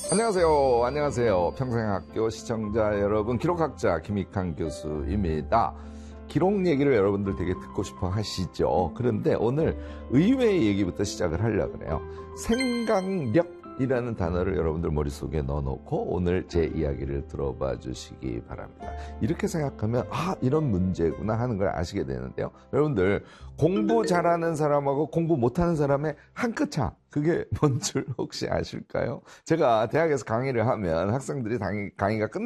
안녕하세요. 안녕하세요. 평생학교 시청자 여러분, 기록학자 김익환 교수입니다. 기록 얘기를 여러분들 되게 듣고 싶어 하시죠? 그런데 오늘 의외의 얘기부터 시작을 하려고 그래요. 생각력이라는 단어를 여러분들 머릿속에 넣어놓고 오늘 제 이야기를 들어봐 주시기 바랍니다. 이렇게 생각하면 이런 문제구나 하는 걸 아시게 되는데요. 여러분들 공부 잘하는 사람하고 공부 못하는 사람의 한 끗 차, 그게 뭔 줄 혹시 아실까요? 제가 대학에서 강의를 하면 학생들이 강의가